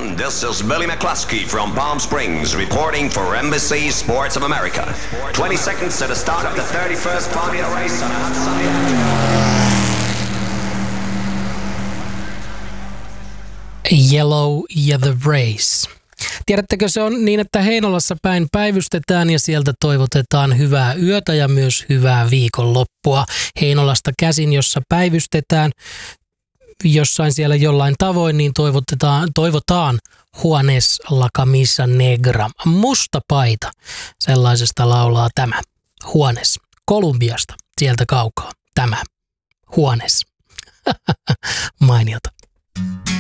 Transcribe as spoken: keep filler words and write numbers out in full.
everyone, this is Billy McCluskey from Palm Springs reporting for N B C Sports of America. twenty seconds to the start of the thirty-first Formula race on a hot Sunday afternoon. Yellow ja The Race. Tiedättekö, se on niin, että Heinolassa päin päivystetään ja sieltä toivotetaan hyvää yötä ja myös hyvää viikonloppua. Heinolasta käsin, jossa päivystetään jossain siellä jollain tavoin, niin toivotetaan, toivotaan Juanes la camisa negra, musta paita. Sellaisesta laulaa tämä Juanes Kolumbiasta, sieltä kaukaa. Tämä Juanes. Mainiota.